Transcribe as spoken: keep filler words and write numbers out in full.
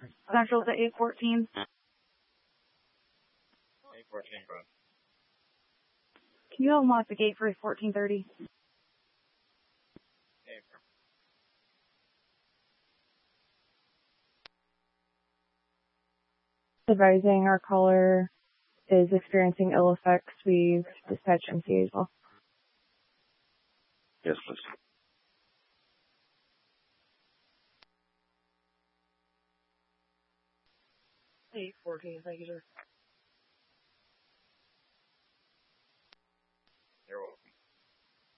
Central's at eight fourteen. eight fourteen, bro. Can you unlock the gate for fourteen thirty? Okay, bro. Advising our caller is experiencing ill effects. We've dispatched M C A as well. Yes, please. eight fourteen, thank you, sir.